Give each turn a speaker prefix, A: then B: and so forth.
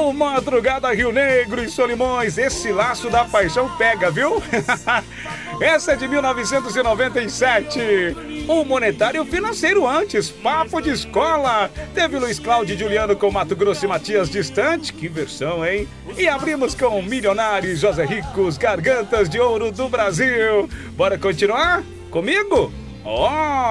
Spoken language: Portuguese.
A: O Madrugada Rio Negro e Solimões, esse laço da paixão pega, viu? Essa é de 1997. O Monetário Financeiro antes, Papo de Escola. Teve Luiz Cláudio e Juliano com Mato Grosso e Matias Distante. Que versão, hein? E abrimos com Milionários, José Ricos, Gargantas de Ouro do Brasil. Bora continuar? Comigo? Ó!